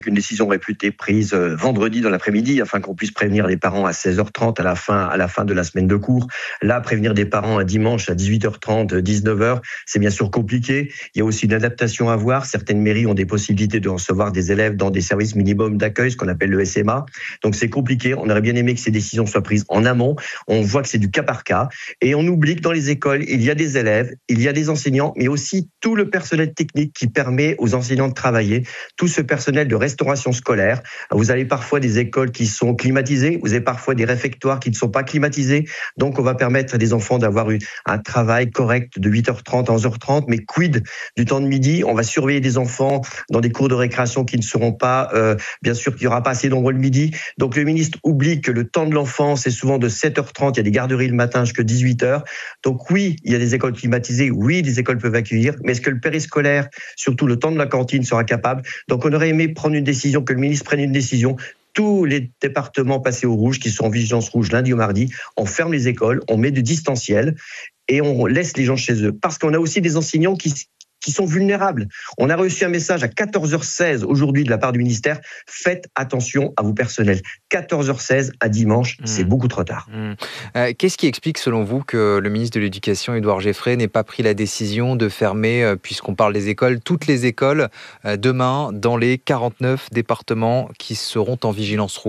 Une décision aurait pu être prise vendredi dans l'après-midi afin qu'on puisse prévenir les parents à 16h30 à la fin de la semaine de cours. Là, prévenir des parents un dimanche à 18h30, 19h, c'est bien sûr compliqué. Il y a aussi une adaptation à voir. Certaines mairies ont des possibilités de recevoir des élèves dans des services minimums d'accueil, ce qu'on appelle le SMA. Donc c'est compliqué. On aurait bien aimé que ces décisions soient prises en amont. On voit que c'est du cas par cas. Et on oublie que dans les écoles, il y a des élèves, il y a des enseignants, mais aussi tout le personnel technique qui permet aux enseignants de travailler, tout ce personnel de restauration scolaire. Vous avez parfois des écoles qui sont climatisées, vous avez parfois des réfectoires qui ne sont pas climatisés. Donc, on va permettre à des enfants d'avoir un travail correct de 8h30 à 11h30. Mais quid du temps de midi? On va surveiller des enfants dans des cours de récréation qui ne seront pas, bien sûr, qu'il n'y aura pas assez nombreux le midi. Donc, le ministre oublie que le temps de l'enfant, c'est souvent de 7h30. Il y a des garderies le matin jusqu'à 18h. Donc, oui, il y a des écoles climatisées. Oui, des écoles peuvent accueillir. Mais est-ce que le périscolaire, surtout le temps de la cantine, sera capable? Donc, on aurait aimé prendre une décision, que le ministre prenne une décision. Tous les départements passés au rouge, qui sont en vigilance rouge lundi au mardi, on ferme les écoles, on met du distanciel et on laisse les gens chez eux. Parce qu'on a aussi des enseignants qui sont vulnérables. On a reçu un message à 14h16 aujourd'hui de la part du ministère. Faites attention à vos personnels. 14h16 à dimanche, c'est beaucoup trop tard. Qu'est-ce qui explique selon vous que le ministre de l'Éducation, Édouard Geffrey, n'ait pas pris la décision de fermer, puisqu'on parle des écoles, toutes les écoles demain dans les 49 départements qui seront en vigilance rouge ?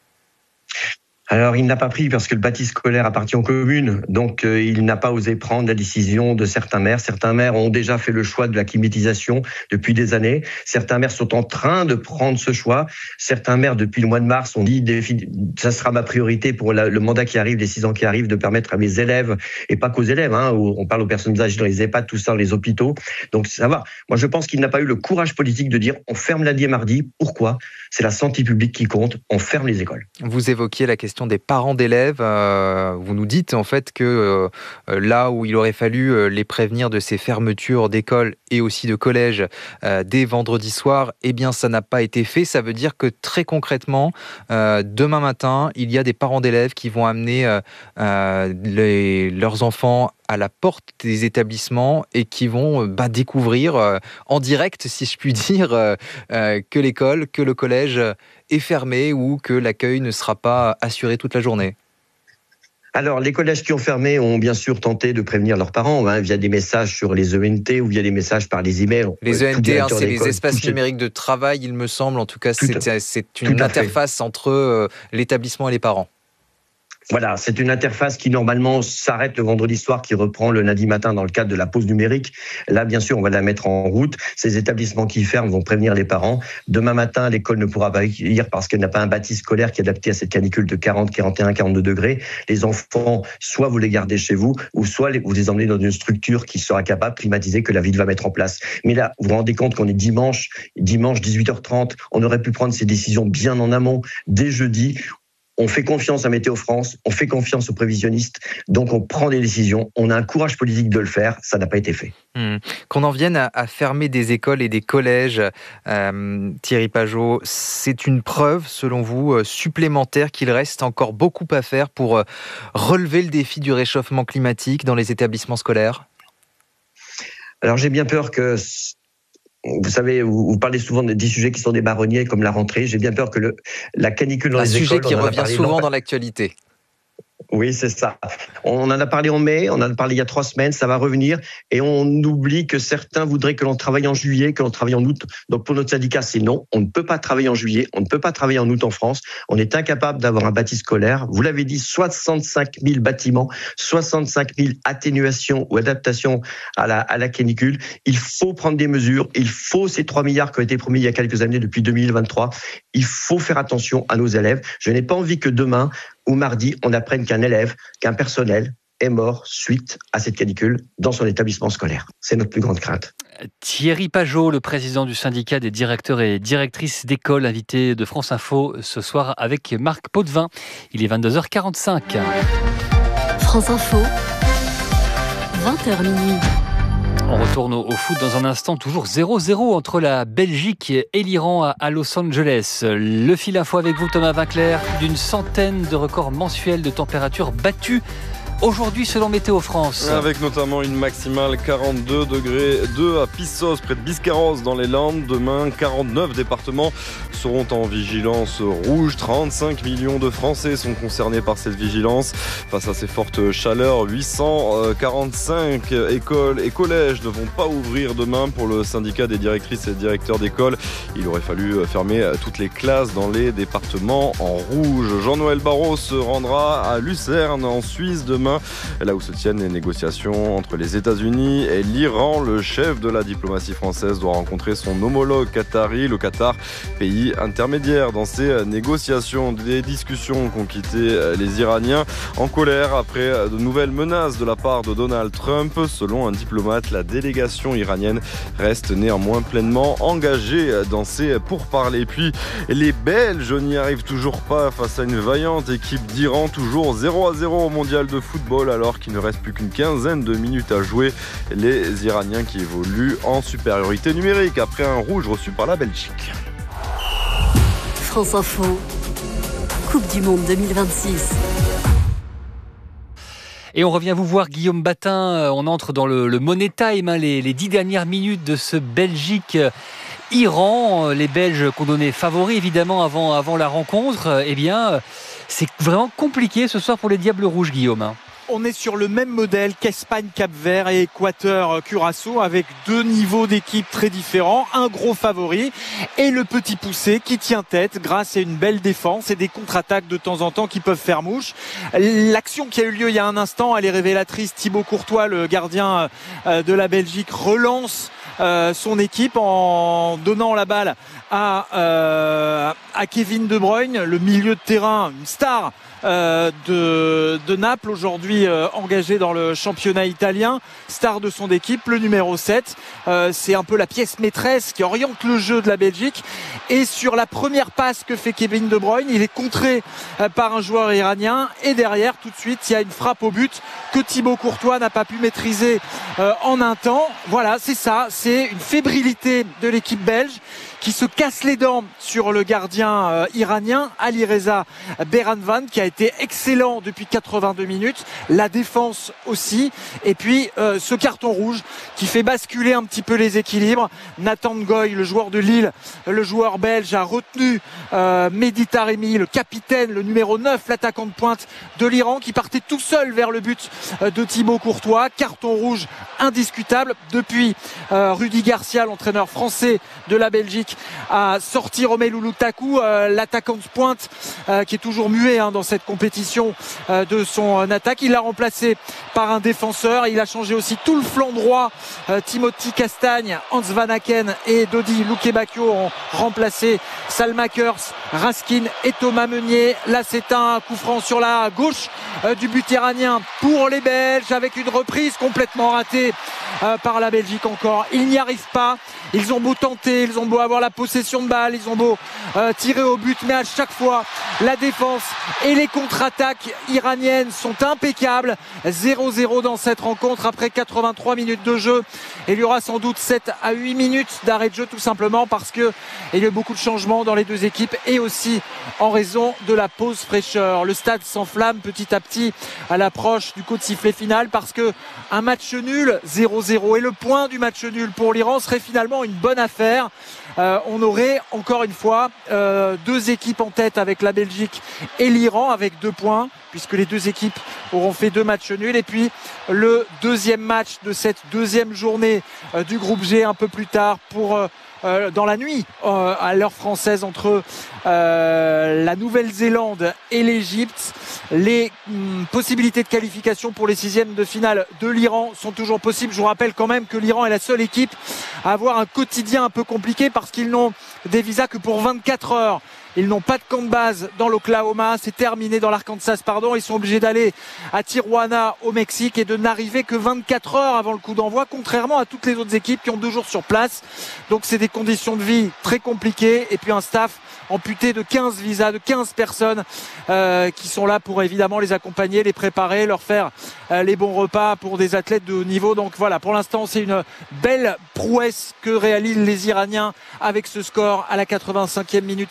Alors, il n'a pas pris parce que le bâti scolaire appartient aux communes. Donc, il n'a pas osé prendre la décision de certains maires. Certains maires ont déjà fait le choix de la climatisation depuis des années. Certains maires sont en train de prendre ce choix. Certains maires, depuis le mois de mars, ont dit ça sera ma priorité pour le mandat qui arrive, les 6 ans qui arrivent, de permettre à mes élèves, et pas qu'aux élèves, on parle aux personnes âgées dans les EHPAD, tout ça, dans les hôpitaux. Donc, ça va. Moi, je pense qu'il n'a pas eu le courage politique de dire on ferme lundi et mardi. Pourquoi ? C'est la santé publique qui compte. On ferme les écoles. Vous évoquiez la question des parents d'élèves. Vous nous dites en fait que là où il aurait fallu les prévenir de ces fermetures d'écoles et aussi de collèges dès vendredi soir, eh bien ça n'a pas été fait. Ça veut dire que très concrètement, demain matin, il y a des parents d'élèves qui vont amener leurs enfants à la porte des établissements et qui vont découvrir en direct, si je puis dire, que l'école, que le collège est fermé ou que l'accueil ne sera pas assuré toute la journée. Alors, les collèges qui ont fermé ont bien sûr tenté de prévenir leurs parents via des messages sur les ENT ou via des messages par les emails. Les ENT, c'est les espaces numériques de travail, il me semble. En tout cas, c'est une interface entre l'établissement et les parents. Voilà, c'est une interface qui normalement s'arrête le vendredi soir, qui reprend le lundi matin dans le cadre de la pause numérique. Là, bien sûr, on va la mettre en route. Ces établissements qui ferment vont prévenir les parents. Demain matin, l'école ne pourra pas accueillir parce qu'elle n'a pas un bâti scolaire qui est adapté à cette canicule de 40, 41, 42 degrés. Les enfants, soit vous les gardez chez vous, ou soit vous les emmenez dans une structure qui sera capable, climatisée, que la ville va mettre en place. Mais là, vous vous rendez compte qu'on est dimanche 18h30. On aurait pu prendre ces décisions bien en amont, dès jeudi. On fait confiance à Météo France, on fait confiance aux prévisionnistes, donc on prend des décisions, on a un courage politique de le faire, ça n'a pas été fait. Qu'on en vienne à fermer des écoles et des collèges, Thierry Pageot, c'est une preuve, selon vous, supplémentaire qu'il reste encore beaucoup à faire pour relever le défi du réchauffement climatique dans les établissements scolaires ? Alors j'ai bien peur que... Vous savez, vous parlez souvent des sujets qui sont des marronniers, comme la rentrée. J'ai bien peur que la canicule dans les écoles... Un sujet qui revient souvent dans l'actualité. Oui, c'est ça. On en a parlé en mai, on en a parlé il y a 3 semaines, ça va revenir. Et on oublie que certains voudraient que l'on travaille en juillet, que l'on travaille en août. Donc pour notre syndicat, c'est non. On ne peut pas travailler en juillet, on ne peut pas travailler en août en France. On est incapable d'avoir un bâti scolaire. Vous l'avez dit, 65 000 bâtiments, 65 000 atténuations ou adaptations à la canicule. Il faut prendre des mesures. Il faut ces 3 milliards qui ont été promis il y a quelques années, depuis 2023. Il faut faire attention à nos élèves. Je n'ai pas envie que demain ou mardi, on apprenne qu'un personnel est mort suite à cette canicule dans son établissement scolaire. C'est notre plus grande crainte. Thierry Pageot, le président du syndicat des directeurs et directrices d'école, invité de France Info ce soir avec Marc Potvin. Il est 22h45. France Info, 20h minuit. On retourne au foot dans un instant, toujours 0-0 entre la Belgique et l'Iran à Los Angeles. Le fil info avec vous, Thomas Vinclair. D'une centaine de records mensuels de température battus aujourd'hui selon Météo France. Avec notamment une maximale 42 degrés 2 à Pissos, près de Biscarrosse dans les Landes. Demain, 49 départements seront en vigilance rouge. 35 millions de Français sont concernés par cette vigilance. Face à ces fortes chaleurs, 845 écoles et collèges ne vont pas ouvrir demain pour le syndicat des directrices et directeurs d'école. Il aurait fallu fermer toutes les classes dans les départements en rouge. Jean-Noël Barrot se rendra à Lucerne en Suisse demain, là où se tiennent les négociations entre les États-Unis et l'Iran. Le chef de la diplomatie française doit rencontrer son homologue qatari, le Qatar, pays intermédiaire dans ces négociations. Des discussions qu'ont quitté les Iraniens en colère après de nouvelles menaces de la part de Donald Trump. Selon un diplomate, la délégation iranienne reste néanmoins pleinement engagée dans ces pourparlers. Puis les Belges n'y arrivent toujours pas face à une vaillante équipe d'Iran, toujours 0-0 au mondial de football alors qu'il ne reste plus qu'une quinzaine de minutes à jouer. Les Iraniens qui évoluent en supériorité numérique après un rouge reçu par la Belgique. France Info, Coupe du Monde 2026. Et on revient vous voir, Guillaume Batin. On entre dans le Money Time, les 10 dernières minutes de ce Belgique-Iran. Les Belges condamnés favoris, évidemment, avant la rencontre. Eh bien, c'est vraiment compliqué ce soir pour les Diables Rouges, Guillaume. On est sur le même modèle qu'Espagne, Cap-Vert et Équateur, Curaçao, avec deux niveaux d'équipe très différents, un gros favori et le petit poussé qui tient tête grâce à une belle défense et des contre-attaques de temps en temps qui peuvent faire mouche. L'action qui a eu lieu il y a un instant, elle est révélatrice. Thibaut Courtois, le gardien de la Belgique, relance son équipe en donnant la balle à Kevin De Bruyne, le milieu de terrain, une star de Naples, aujourd'hui engagé dans le championnat italien, star de son équipe, le numéro 7. C'est un peu la pièce maîtresse qui oriente le jeu de la Belgique. Et sur la première passe que fait Kevin De Bruyne, il est contré par un joueur iranien. Et derrière, tout de suite, il y a une frappe au but que Thibaut Courtois n'a pas pu maîtriser en un temps. Voilà, c'est ça, c'est une fébrilité de l'équipe belge qui se casse les dents sur le gardien iranien, Alireza Beranvan, qui a été excellent depuis 82 minutes. La défense aussi. Et puis ce carton rouge qui fait basculer un petit peu les équilibres. Nathan Ngoy, le joueur de Lille, le joueur belge, a retenu Mehdi Taremi, le capitaine, le numéro 9, l'attaquant de pointe de l'Iran, qui partait tout seul vers le but de Thibaut Courtois. Carton rouge indiscutable. Depuis, Rudi Garcia, l'entraîneur français de la Belgique, a sorti Romelu Lukaku, l'attaquant de pointe qui est toujours muet dans cette compétition de son attaque. Il l'a remplacé par un défenseur. Il a changé aussi tout le flanc droit. Timothy Castagne, Hans Van Aken et Dodi Lukebakio ont remplacé Salmakers, Raskin et Thomas Meunier. Là, c'est un coup franc sur la gauche du but iranien pour les Belges, avec une reprise complètement ratée par la Belgique encore. Ils n'y arrivent pas. Ils ont beau tenter, ils ont beau avoir la possession de balle, ils ont beau tirer au but, mais à chaque fois, la défense et les contre-attaques iraniennes sont impeccables. 0-0 dans cette rencontre après 83 minutes de jeu. Il y aura sans doute 7 à 8 minutes d'arrêt de jeu, tout simplement parce qu'il y a eu beaucoup de changements dans les deux équipes et aussi en raison de la pause fraîcheur. Le stade s'enflamme petit à petit à l'approche du coup de sifflet final, parce que un match nul, 0-0, et le point du match nul pour l'Iran serait finalement une bonne affaire. On aurait encore une fois deux équipes en tête avec la Belgique et l'Iran avec 2 points, puisque les deux équipes auront fait 2 matchs nuls. Et puis le deuxième match de cette deuxième journée du groupe G un peu plus tard, dans la nuit à l'heure française, entre la Nouvelle-Zélande et l'Égypte. Les possibilités de qualification pour les 6e de finale de l'Iran sont toujours possibles. Je vous rappelle quand même que l'Iran est la seule équipe à avoir un quotidien un peu compliqué, parce qu'ils n'ont des visas que pour 24 heures. Ils n'ont pas de camp de base dans l'Oklahoma, c'est terminé dans l'Arkansas, Ils sont obligés d'aller à Tijuana au Mexique et de n'arriver que 24 heures avant le coup d'envoi, contrairement à toutes les autres équipes qui ont 2 jours sur place. Donc c'est des conditions de vie très compliquées, et puis un staff amputé de 15 visas, de 15 personnes qui sont là pour évidemment les accompagner, les préparer, leur faire les bons repas pour des athlètes de haut niveau. Donc voilà, pour l'instant c'est une belle prouesse que réalisent les Iraniens avec ce score à la 85e minute ici à Los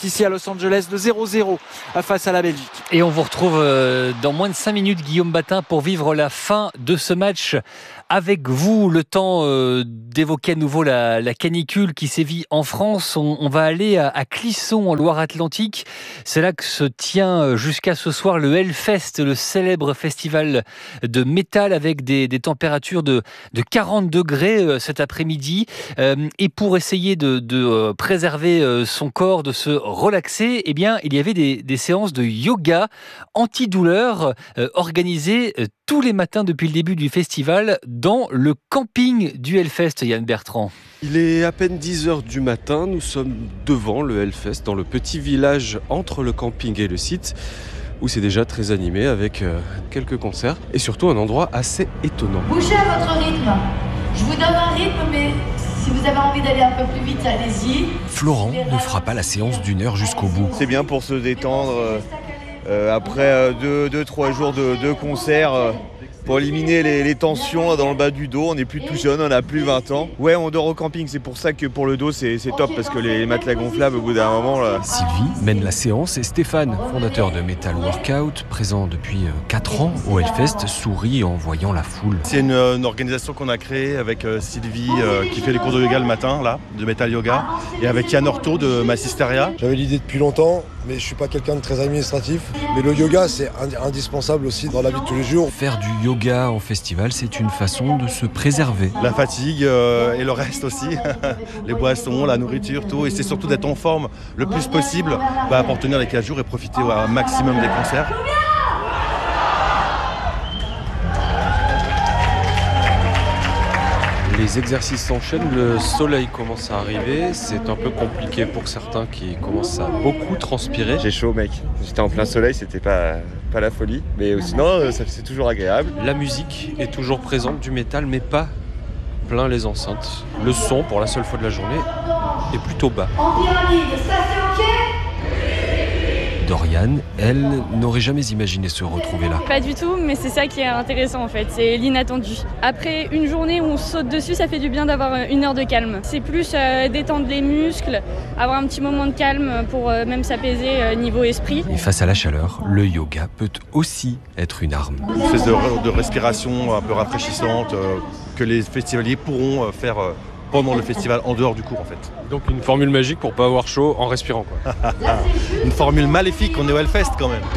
Los Angeles de 0-0 face à la Belgique. Et on vous retrouve dans moins de 5 minutes, Guillaume Batin, pour vivre la fin de ce match avec vous. Le temps d'évoquer à nouveau la canicule qui sévit en France. On va aller à Clisson, en Loire-Atlantique. C'est là que se tient jusqu'à ce soir le Hellfest, le célèbre festival de métal avec des températures de 40 degrés cet après-midi. Et pour essayer de préserver son corps, de se relaxer, eh bien, il y avait des séances de yoga antidouleur organisées tous les matins depuis le début du festival dans le camping du Hellfest, Yann Bertrand. Il est à peine 10h du matin, nous sommes devant le Hellfest, dans le petit village entre le camping et le site, où c'est déjà très animé avec quelques concerts et surtout un endroit assez étonnant. Bougez à votre rythme. Je vous donne un rythme, mais si vous avez envie d'aller un peu plus vite, allez-y. Florent ne fera pas la séance d'1 heure jusqu'au bout. C'est bien pour se détendre après 2-3 jours de concert. Pour éliminer les tensions dans le bas du dos. On n'est plus tout jeune, on a plus 20 ans. Ouais, on dort au camping, c'est pour ça que pour le dos c'est top, parce que les matelas gonflables au bout d'un moment là... Sylvie mène la séance et Stéphane, fondateur de Metal Workout, présent depuis 4 ans au Hellfest, sourit en voyant la foule. C'est une organisation qu'on a créée avec Sylvie qui fait les cours de yoga le matin, là, de Metal Yoga, et avec Yann Orto de Massisteria. J'avais l'idée depuis longtemps, mais je suis pas quelqu'un de très administratif. Mais le yoga, c'est indispensable aussi dans la vie de tous les jours. Faire du yoga en festival, c'est une façon de se préserver. La fatigue et le reste aussi, les boissons, la nourriture, tout. Et c'est surtout d'être en forme le plus possible pour tenir les 4 jours et profiter au maximum des concerts. Les exercices s'enchaînent, le soleil commence à arriver, c'est un peu compliqué pour certains qui commencent à beaucoup transpirer. J'ai chaud mec, j'étais en plein soleil, c'était pas la folie, mais sinon c'est toujours agréable. La musique est toujours présente, du métal, mais pas plein les enceintes. Le son, pour la seule fois de la journée, est plutôt bas. En pyramide, ça c'est ok ? Dorian, elle, n'aurait jamais imaginé se retrouver là. Pas du tout, mais c'est ça qui est intéressant en fait, c'est l'inattendu. Après une journée où on saute dessus, ça fait du bien d'avoir 1 heure de calme. C'est plus détendre les muscles, avoir un petit moment de calme pour même s'apaiser niveau esprit. Et face à la chaleur, le yoga peut aussi être une arme. Une espèce de respiration un peu rafraîchissante que les festivaliers pourront faire pendant le festival, en dehors du cours en fait. Donc une formule magique pour pas avoir chaud en respirant quoi. Une formule maléfique, on est au Hellfest quand même.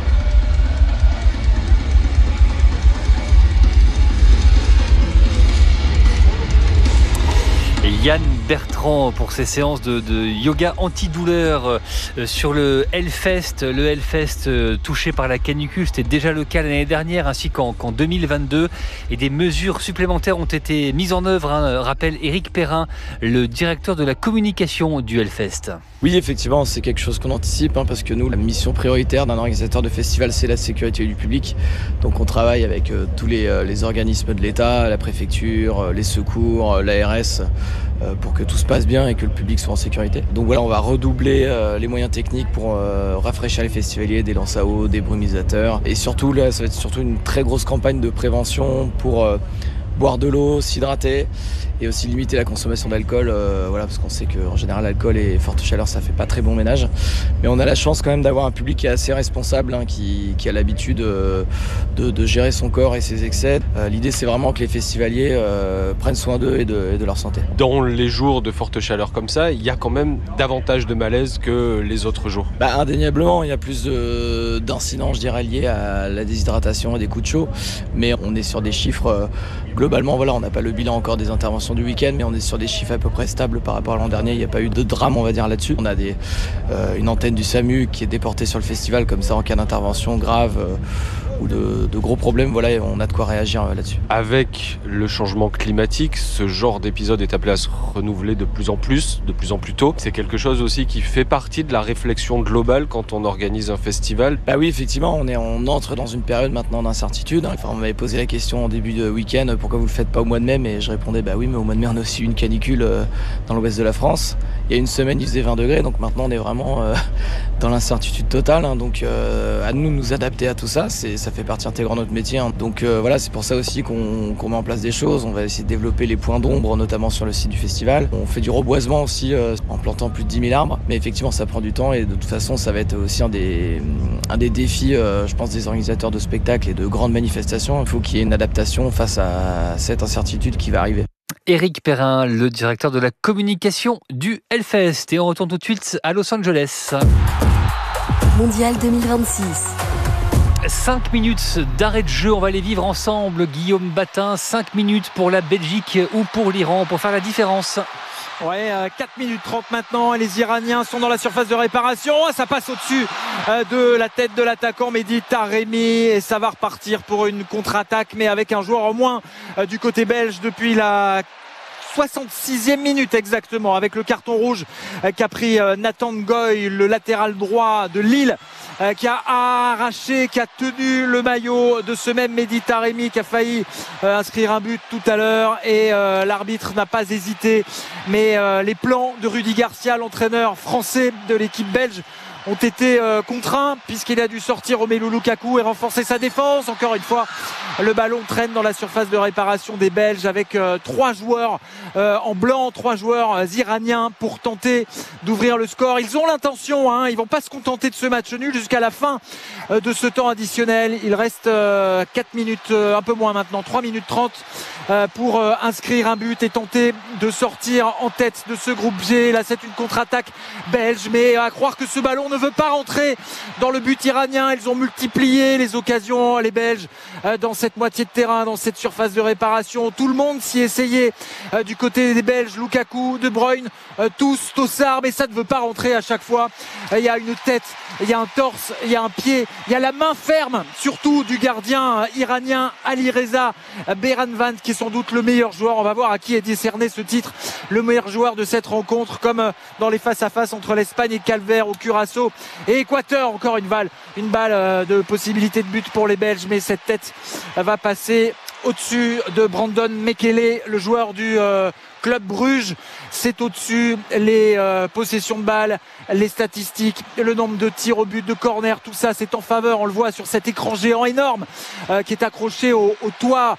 Yann Bertrand pour ces séances de yoga antidouleur sur le Hellfest. Le Hellfest touché par la canicule, c'était déjà le cas l'année dernière ainsi qu'en 2022. Et des mesures supplémentaires ont été mises en œuvre, rappelle Éric Perrin, le directeur de la communication du Hellfest. Oui, effectivement, c'est quelque chose qu'on anticipe parce que nous, la mission prioritaire d'un organisateur de festival, c'est la sécurité du public. Donc on travaille avec tous les organismes de l'État, la préfecture, les secours, l'ARS, pour que tout se passe bien et que le public soit en sécurité. Donc voilà, on va redoubler les moyens techniques pour rafraîchir les festivaliers, des lances à eau, des brumisateurs. Et surtout, là, ça va être surtout une très grosse campagne de prévention pour boire de l'eau, s'hydrater et aussi limiter la consommation d'alcool, parce qu'on sait qu'en général l'alcool et forte chaleur ça fait pas très bon ménage, mais on a la chance quand même d'avoir un public qui est assez responsable, qui a l'habitude de gérer son corps et ses excès. L'idée c'est vraiment que les festivaliers prennent soin d'eux et de leur santé. Dans les jours de forte chaleur comme ça, il y a quand même davantage de malaise que les autres jours. Indéniablement, il y a plus d'incidents, je dirais, liés à la déshydratation et des coups de chaud, mais on est sur des chiffres globalement, on n'a pas le bilan encore des interventions du week-end, mais on est sur des chiffres à peu près stables par rapport à l'an dernier. Il n'y a pas eu de drame, on va dire, là-dessus. On a une antenne du SAMU qui est déportée sur le festival, comme ça, en cas d'intervention grave ou de gros problèmes, on a de quoi réagir là-dessus. Avec le changement climatique, ce genre d'épisode est appelé à se renouveler de plus en plus tôt. C'est quelque chose aussi qui fait partie de la réflexion globale quand on organise un festival. Oui, effectivement, on entre dans une période maintenant d'incertitude. On m'avait posé la question en début de week-end, pourquoi vous le faites pas au mois de mai, mais je répondais oui, mais au mois de mai on a aussi une canicule dans l'ouest de la France il y a une semaine, il faisait 20 degrés. Donc maintenant, on est vraiment dans l'incertitude totale. Donc à nous de nous adapter à tout ça. Ça fait partie intégrante de notre métier. Donc voilà, c'est pour ça aussi qu'on met en place des choses. On va essayer de développer les points d'ombre, notamment sur le site du festival. On fait du reboisement aussi en plantant plus de 10 000 arbres. Mais effectivement, ça prend du temps et de toute façon, ça va être aussi un des défis, je pense, des organisateurs de spectacles et de grandes manifestations. Il faut qu'il y ait une adaptation face à cette incertitude qui va arriver. Éric Perrin, le directeur de la communication du Hellfest. Et on retourne tout de suite à Los Angeles. Mondial 2026. 5 minutes d'arrêt de jeu, on va les vivre ensemble. Guillaume Batin, 5 minutes pour la Belgique ou pour l'Iran pour faire la différence. Ouais, 4 minutes 30 maintenant. Les Iraniens sont dans la surface de réparation. Ça passe au-dessus de la tête de l'attaquant Mehdi Taremi. Et ça va repartir pour une contre-attaque, mais avec un joueur en moins du côté belge depuis la 66e minute exactement, avec le carton rouge qu'a pris Nathan Ngoy, le latéral droit de Lille, qui a arraché, qui a tenu le maillot de ce même Mehdi Taremi, qui a failli inscrire un but tout à l'heure, et l'arbitre n'a pas hésité, mais les plans de Rudy Garcia, l'entraîneur français de l'équipe belge, ont été contraints puisqu'il a dû sortir Romelu Lukaku et renforcer sa défense. Encore une fois, le ballon traîne dans la surface de réparation des Belges avec 3 joueurs en blanc, 3 joueurs iraniens pour tenter d'ouvrir le score. Ils ont l'intention, ils vont pas se contenter de ce match nul jusqu'à la fin de ce temps additionnel. Il reste 4 minutes, un peu moins maintenant, 3 minutes 30 pour inscrire un but et tenter de sortir en tête de ce groupe G. Là, c'est une contre-attaque belge, mais à croire que ce ballon ne veut pas rentrer dans le but iranien. Ils ont multiplié les occasions, les Belges, dans cette moitié de terrain, dans cette surface de réparation. Tout le monde s'y essayait du côté des Belges. Lukaku, De Bruyne, tous, Tossard, mais ça ne veut pas rentrer à chaque fois. Il y a une tête, il y a un torse, il y a un pied, il y a la main ferme, surtout du gardien iranien Alireza Behranvand, qui est sans doute le meilleur joueur. On va voir à qui est décerné ce titre, le meilleur joueur de cette rencontre, comme dans les face-à-face entre l'Espagne et Calvaire au Curaçao et Équateur. Encore une balle de possibilité de but pour les Belges, mais cette tête va passer au-dessus de Brandon Mekele, le joueur du Club Bruges. C'est au-dessus les possessions de balles, les statistiques, le nombre de tirs au but, de corner, tout ça c'est en faveur, on le voit sur cet écran géant énorme qui est accroché au toit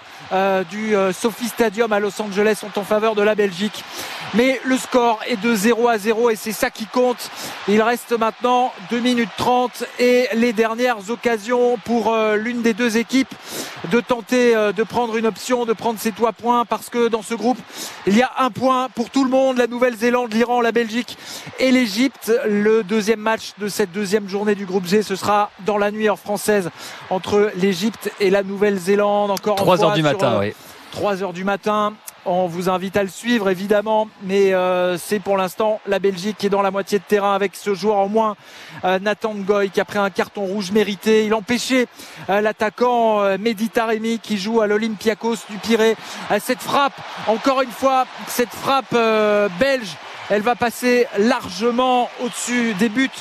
du Sophie Stadium à Los Angeles, sont en faveur de la Belgique. Mais le score est de 0-0 et c'est ça qui compte. Il reste maintenant 2 minutes 30 et les dernières occasions pour l'une des deux équipes de tenter de prendre une option, de prendre ses 3 points, parce que dans ce groupe, il y a 1 point pour tout le monde. La Nouvelle-Zélande, l'Iran, la Belgique et l'Égypte. Le deuxième match de cette deuxième journée du groupe G, ce sera dans la nuit heure française entre l'Égypte et la Nouvelle-Zélande. Encore 3 heures du matin, oui. 3 heures du matin. On vous invite à le suivre évidemment, mais c'est pour l'instant la Belgique qui est dans la moitié de terrain avec ce joueur en moins, Nathan Ngoy, qui a pris un carton rouge mérité. Il empêchait l'attaquant Mehdi Taremi qui joue à l'Olympiakos du Pirée. Cette frappe, encore une fois, cette frappe belge, elle va passer largement au-dessus des buts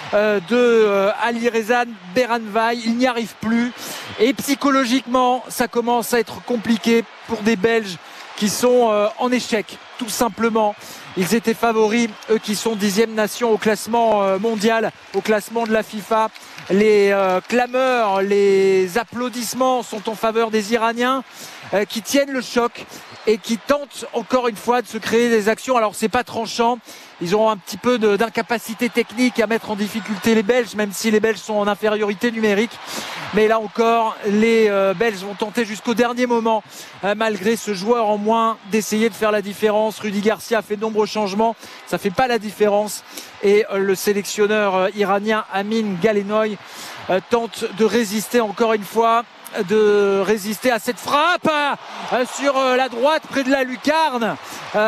de Alireza Behranvand. Il n'y arrive plus et psychologiquement ça commence à être compliqué pour des Belges qui sont en échec, tout simplement. Ils étaient favoris, eux qui sont 10e nation au classement mondial, au classement de la FIFA. Les clameurs, les applaudissements sont en faveur des Iraniens qui tiennent le choc et qui tentent encore une fois de se créer des actions. Alors c'est pas tranchant, ils ont un petit peu d'incapacité technique à mettre en difficulté les Belges, même si les Belges sont en infériorité numérique. Mais là encore, les Belges vont tenter jusqu'au dernier moment, malgré ce joueur en moins, d'essayer de faire la différence. Rudy Garcia a fait de nombreux changements, ça fait pas la différence. Et le sélectionneur iranien Amin Galenoy tente de résister encore une fois, de résister à cette frappe sur la droite près de la lucarne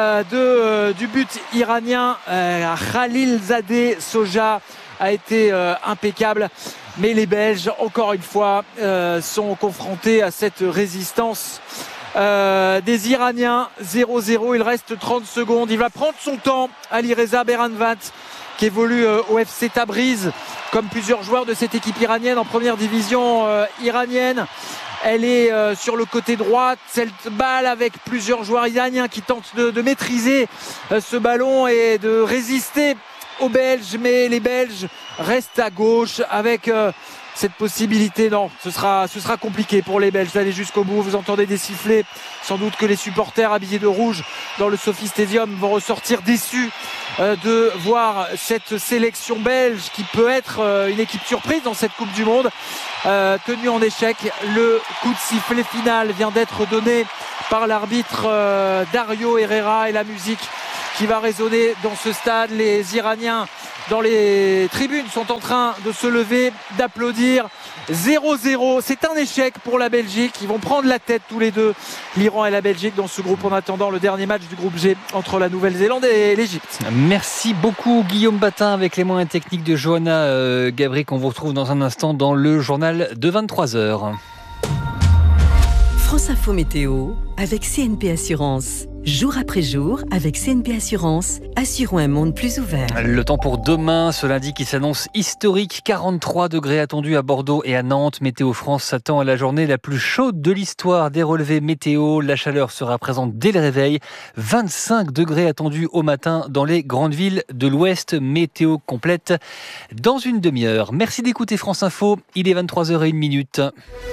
du but iranien. Khalilzadeh Soja a été impeccable, mais les Belges encore une fois sont confrontés à cette résistance des Iraniens. 0-0, il reste 30 secondes, il va prendre son temps. Alireza Behranvand qui évolue au FC Tabriz comme plusieurs joueurs de cette équipe iranienne en première division iranienne. Elle est sur le côté droit. Cette balle avec plusieurs joueurs iraniens qui tentent de maîtriser ce ballon et de résister aux Belges. Mais les Belges restent à gauche avec cette possibilité. Non, ce sera compliqué pour les Belges d'aller jusqu'au bout. Vous entendez des sifflets. Sans doute que les supporters habillés de rouge dans le Sophie Stadium vont ressortir déçus de voir cette sélection belge qui peut être une équipe surprise dans cette Coupe du Monde tenue en échec. Le coup de sifflet final vient d'être donné par l'arbitre Dario Herrera et la musique qui va résonner dans ce stade. Les Iraniens dans les tribunes sont en train de se lever, d'applaudir. 0-0, c'est un échec pour la Belgique. Ils vont prendre la tête tous les deux, l'Iran et la Belgique, dans ce groupe en attendant le dernier match du groupe G entre la Nouvelle-Zélande et l'Égypte. Merci beaucoup Guillaume Batin avec les moyens techniques de Johanna Gabri qu'on vous retrouve dans un instant dans le journal de 23h. France Info Météo avec CNP Assurance. Jour après jour, avec CNP Assurance, assurons un monde plus ouvert. Le temps pour demain, ce lundi qui s'annonce historique, 43 degrés attendus à Bordeaux et à Nantes. Météo France s'attend à la journée la plus chaude de l'histoire des relevés météo. La chaleur sera présente dès le réveil. 25 degrés attendus au matin dans les grandes villes de l'Ouest. Météo complète dans une demi-heure. Merci d'écouter France Info. Il est 23h01.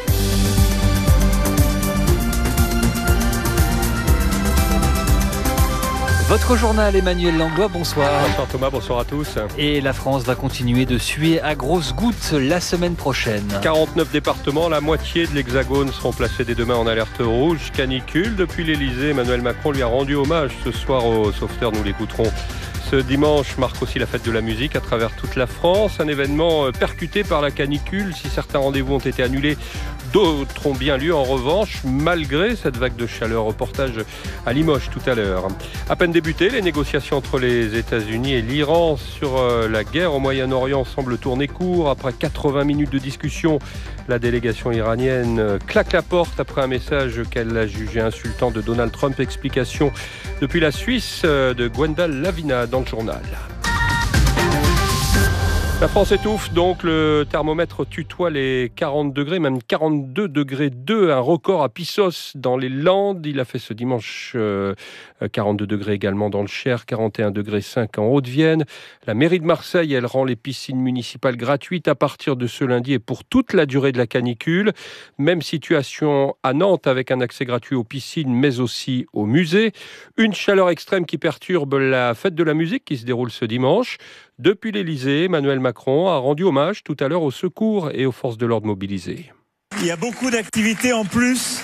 Votre journal, Emmanuel Langlois, bonsoir. Bonsoir Thomas, bonsoir à tous. Et la France va continuer de suer à grosses gouttes la semaine prochaine. 49 départements, la moitié de l'Hexagone seront placés dès demain en alerte rouge canicule. Depuis l'Elysée, Emmanuel Macron lui a rendu hommage ce soir aux sauveteurs, nous l'écouterons. Ce dimanche marque aussi la fête de la musique à travers toute la France. Un événement percuté par la canicule. Si certains rendez-vous ont été annulés, d'autres ont bien lieu en revanche, malgré cette vague de chaleur. Reportage à Limoges tout à l'heure. À peine débutées, les négociations entre les États-Unis et l'Iran sur la guerre au Moyen-Orient semblent tourner court. Après 80 minutes de discussion, la délégation iranienne claque la porte après un message qu'elle a jugé insultant de Donald Trump. Explication depuis la Suisse de Gwendal Lavina dans le journal. La France étouffe, donc le thermomètre tutoie les 40 degrés, même 42 degrés 2, un record à Pissos dans les Landes. Il a fait ce dimanche 42 degrés également dans le Cher, 41 degrés 5 en Haute-Vienne. La mairie de Marseille, elle rend les piscines municipales gratuites à partir de ce lundi et pour toute la durée de la canicule. Même situation à Nantes avec un accès gratuit aux piscines, mais aussi aux musées. Une chaleur extrême qui perturbe la fête de la musique qui se déroule ce dimanche. Depuis l'Elysée, Emmanuel Macron a rendu hommage tout à l'heure aux secours et aux forces de l'ordre mobilisées. Il y a beaucoup d'activités en plus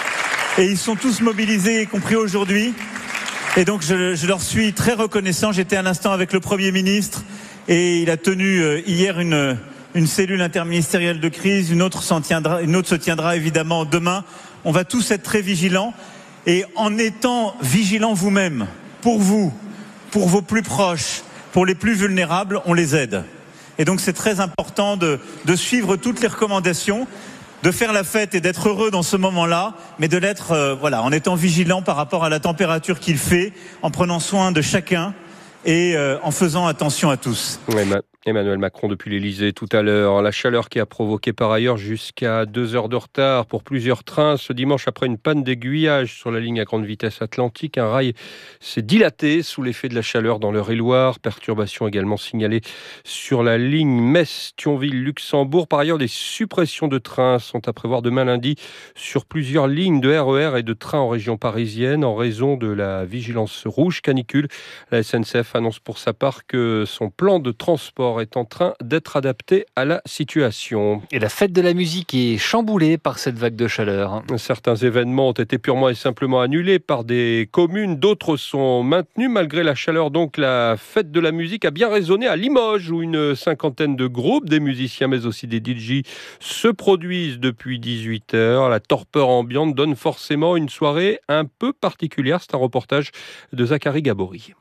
et ils sont tous mobilisés, y compris aujourd'hui. Et donc je leur suis très reconnaissant. J'étais un instant avec le Premier ministre et il a tenu hier une cellule interministérielle de crise. Une autre se tiendra évidemment demain. On va tous être très vigilants et en étant vigilants vous-même, pour vous, pour vos plus proches, pour les plus vulnérables, on les aide. Et donc c'est très important de suivre toutes les recommandations, de faire la fête et d'être heureux dans ce moment-là, mais de l'être en étant vigilant par rapport à la température qu'il fait, en prenant soin de chacun et en faisant attention à tous. Emmanuel Macron depuis l'Elysée tout à l'heure. La chaleur qui a provoqué par ailleurs jusqu'à 2 heures de retard pour plusieurs trains. Ce dimanche, après une panne d'aiguillage sur la ligne à grande vitesse Atlantique, un rail s'est dilaté sous l'effet de la chaleur dans l'Eure-et-Loire. Perturbation également signalée sur la ligne Metz-Thionville-Luxembourg. Par ailleurs, des suppressions de trains sont à prévoir demain lundi sur plusieurs lignes de RER et de trains en région parisienne en raison de la vigilance rouge canicule. La SNCF annonce pour sa part que son plan de transport est en train d'être adapté à la situation. Et la fête de la musique est chamboulée par cette vague de chaleur. Certains événements ont été purement et simplement annulés par des communes, d'autres sont maintenus malgré la chaleur. Donc la fête de la musique a bien résonné à Limoges où une cinquantaine de groupes, des musiciens mais aussi des DJ se produisent depuis 18h. La torpeur ambiante donne forcément une soirée un peu particulière. C'est un reportage de Zachary Gabory.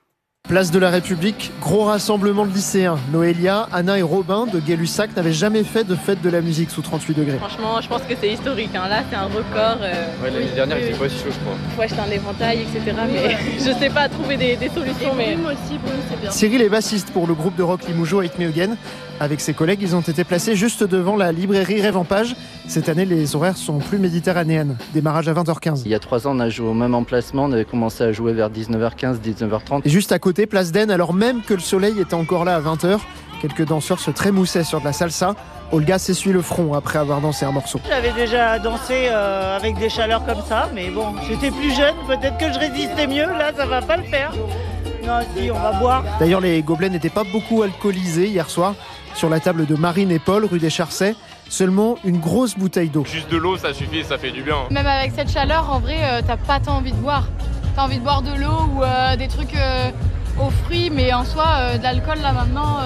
Place de la République, gros rassemblement de lycéens. Noélia, Anna et Robin de Gay-Lussac n'avaient jamais fait de fête de la musique sous 38 degrés. Franchement, je pense que c'est historique. Là, c'est un record. L'année dernière, il était pas si chaud, je crois. Faut acheter un éventail, etc. Mais je sais pas trouver des solutions. Mais moi aussi, c'est bien. Cyril est bassiste pour le groupe de rock Limoujo Hate Me Again. Avec ses collègues, ils ont été placés juste devant la librairie Rêve en Page. Cette année, les horaires sont plus méditerranéennes. Démarrage à 20h15. Il y a 3 ans, on a joué au même emplacement. On avait commencé à jouer vers 19h15, 19h30. Et juste à côté, place d'Aisne, alors même que le soleil était encore là à 20h, quelques danseurs se trémoussaient sur de la salsa. Olga s'essuie le front après avoir dansé un morceau. J'avais déjà dansé avec des chaleurs comme ça, mais bon, j'étais plus jeune, peut-être que je résistais mieux. Là, ça va pas le faire. Non, si, on va boire. D'ailleurs, les gobelets n'étaient pas beaucoup alcoolisés hier soir. Sur la table de Marine et Paul, rue des Charcets, seulement une grosse bouteille d'eau. Juste de l'eau, ça suffit, ça fait du bien. Même avec cette chaleur, en vrai, t'as pas tant envie de boire. T'as envie de boire de l'eau ou des trucs aux fruits, mais en soi, de l'alcool, là, maintenant,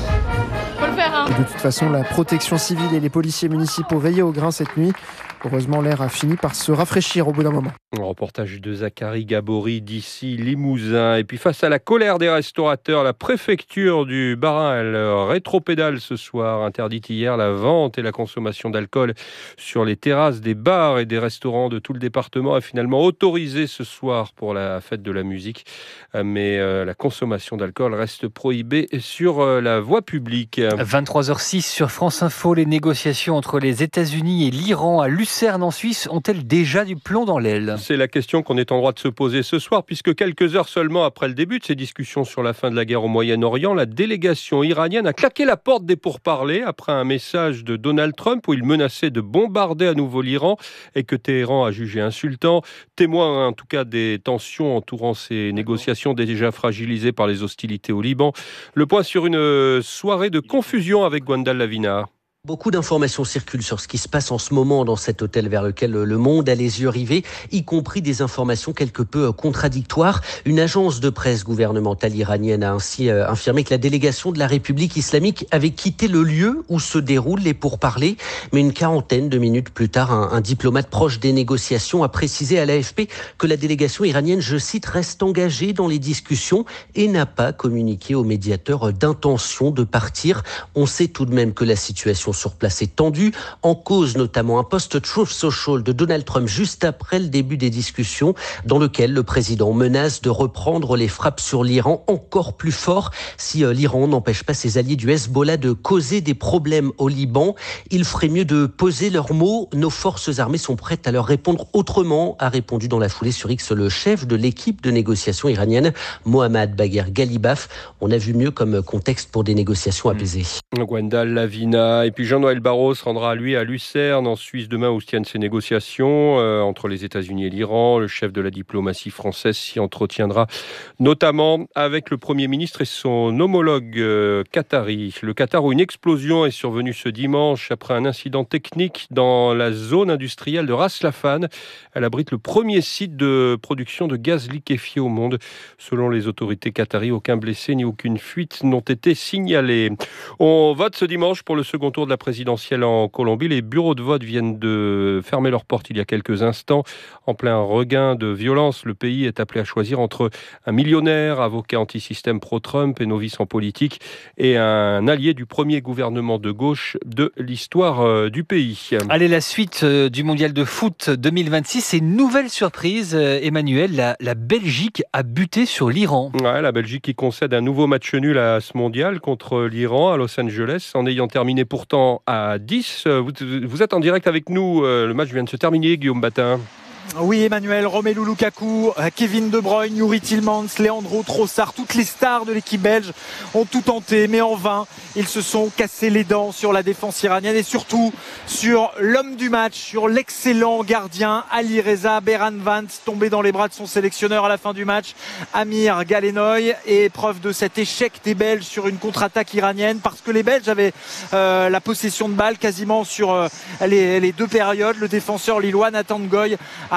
faut le faire. De toute façon, la protection civile et les policiers municipaux veillaient au grain cette nuit. Heureusement, l'air a fini par se rafraîchir au bout d'un moment. Un reportage de Zachary Gabory d'ici Limousin. Et puis face à la colère des restaurateurs, la préfecture du Bas-Rhin, elle rétropédale ce soir. Interdite hier la vente et la consommation d'alcool sur les terrasses des bars et des restaurants de tout le département est finalement autorisée ce soir pour la fête de la musique. Mais la consommation d'alcool reste prohibée sur la voie publique. 23h06 sur France Info, les négociations entre les États-Unis et l'Iran à Lucerne en Suisse ont-elles déjà du plomb dans l'aile ? C'est la question qu'on est en droit de se poser ce soir, puisque quelques heures seulement après le début de ces discussions sur la fin de la guerre au Moyen-Orient, la délégation iranienne a claqué la porte des pourparlers après un message de Donald Trump où il menaçait de bombarder à nouveau l'Iran et que Téhéran a jugé insultant. Témoin en tout cas des tensions entourant ces négociations déjà fragilisées par les hostilités au Liban. Le point sur une soirée de confusion avec Gwendal Lavina. Beaucoup d'informations circulent sur ce qui se passe en ce moment dans cet hôtel vers lequel le monde a les yeux rivés, y compris des informations quelque peu contradictoires. Une agence de presse gouvernementale iranienne a ainsi affirmé que la délégation de la République islamique avait quitté le lieu où se déroulent les pourparlers. Mais une quarantaine de minutes plus tard, un diplomate proche des négociations a précisé à l'AFP que la délégation iranienne, je cite, reste engagée dans les discussions et n'a pas communiqué au médiateur d'intention de partir. On sait tout de même que la situation sur place est tendue, en cause notamment un post Truth Social de Donald Trump juste après le début des discussions, dans lequel le président menace de reprendre les frappes sur l'Iran encore plus fort si l'Iran n'empêche pas ses alliés du Hezbollah de causer des problèmes au Liban. Il ferait mieux de poser leurs mots. Nos forces armées sont prêtes à leur répondre autrement, a répondu dans la foulée sur X le chef de l'équipe de négociation iranienne, Mohammad Bagher Ghalibaf. On a vu mieux comme contexte pour des négociations apaisées. Gwendal Lavina. Et puis Jean-Noël Barrot se rendra lui à Lucerne en Suisse demain où se tiennent ces négociations entre les États-Unis et l'Iran. Le chef de la diplomatie française s'y entretiendra notamment avec le Premier ministre et son homologue qatari. Le Qatar où une explosion est survenue ce dimanche après un incident technique dans la zone industrielle de Ras Laffan. Elle abrite le premier site de production de gaz liquéfié au monde. Selon les autorités qataries, aucun blessé ni aucune fuite n'ont été signalés. On vote ce dimanche pour le second tour de la présidentielle en Colombie. Les bureaux de vote viennent de fermer leurs portes il y a quelques instants. En plein regain de violence, le pays est appelé à choisir entre un millionnaire, avocat anti-système pro-Trump et novice en politique, et un allié du premier gouvernement de gauche de l'histoire du pays. Allez, la suite du mondial de foot 2026, c'est une nouvelle surprise. Emmanuel, la Belgique a buté sur l'Iran. Ouais, la Belgique qui concède un nouveau match nul à ce mondial contre l'Iran à Los Angeles, en ayant terminé pourtant à 10. Vous êtes en direct avec nous. Le match vient de se terminer, Guillaume Batin. Oui, Emmanuel, Romelu Lukaku, Kevin De Bruyne, Youri Tielemans, Leandro Trossard, toutes les stars de l'équipe belge ont tout tenté, mais en vain. Ils se sont cassés les dents sur la défense iranienne et surtout sur l'homme du match, sur l'excellent gardien Ali Reza Beranvance, tombé dans les bras de son sélectionneur à la fin du match, Amir Galenoy. Et preuve de cet échec des Belges sur une contre-attaque iranienne, parce que les Belges avaient la possession de balle quasiment sur les deux périodes. Le défenseur lillois Nathan Ngoy a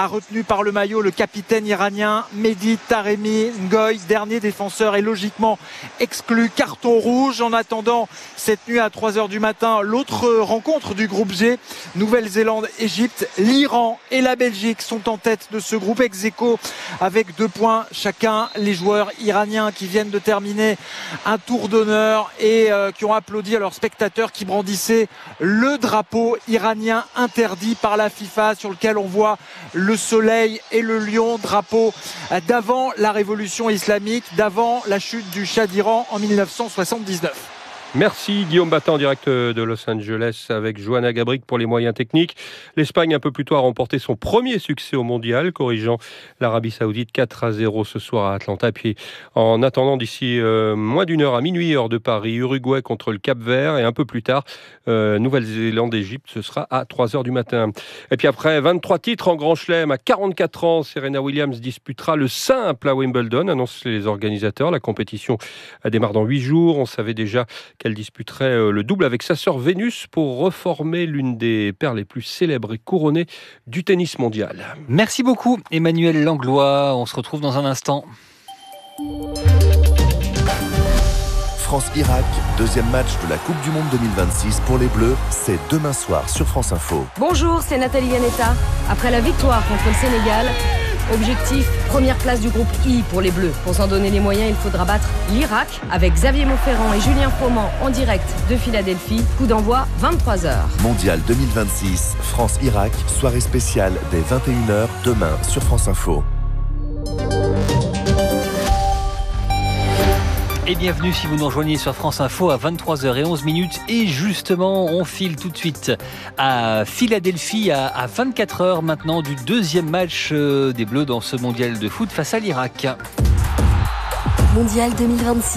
a retenu par le maillot le capitaine iranien Mehdi Taremi Ngoy, dernier défenseur, est logiquement exclu, carton rouge. En attendant cette nuit à 3h du matin, l'autre rencontre du groupe G, Nouvelle-Zélande, Égypte, l'Iran et la Belgique sont en tête de ce groupe ex-aequo avec 2 points chacun. Les joueurs iraniens qui viennent de terminer un tour d'honneur et qui ont applaudi à leurs spectateurs qui brandissaient le drapeau iranien interdit par la FIFA, sur lequel on voit le soleil et le lion, drapeau d'avant la révolution islamique, d'avant la chute du Shah d'Iran en 1979. Merci Guillaume Battan en direct de Los Angeles avec Johanna Gabric pour les moyens techniques. L'Espagne un peu plus tôt a remporté son premier succès au mondial, corrigeant l'Arabie Saoudite 4-0 ce soir à Atlanta. Et puis en attendant d'ici moins d'une heure à minuit heure de Paris, Uruguay contre le Cap-Vert et un peu plus tard Nouvelle-Zélande, Égypte, ce sera à 3h du matin. Et puis après 23 titres en Grand Chelem, à 44 ans, Serena Williams disputera le simple à Wimbledon, annoncent les organisateurs. La compétition démarre dans 8 jours. On savait déjà qu'elle disputerait le double avec sa sœur Vénus pour reformer l'une des paires les plus célèbres et couronnées du tennis mondial. Merci beaucoup Emmanuel Langlois, on se retrouve dans un instant. France-Irak, deuxième match de la Coupe du Monde 2026 pour les Bleus, c'est demain soir sur France Info. Bonjour, c'est Nathalie Yanetta. Après la victoire contre le Sénégal, objectif, première place du groupe I pour les Bleus. Pour s'en donner les moyens, il faudra battre l'Irak avec Xavier Monferrand et Julien Froment en direct de Philadelphie. Coup d'envoi 23h. Mondial 2026, France-Irak, soirée spéciale dès 21h demain sur France Info. Et bienvenue si vous nous rejoignez sur France Info à 23h11 et justement on file tout de suite à Philadelphie à 24h maintenant du deuxième match des Bleus dans ce mondial de foot face à l'Irak. Mondial 2026.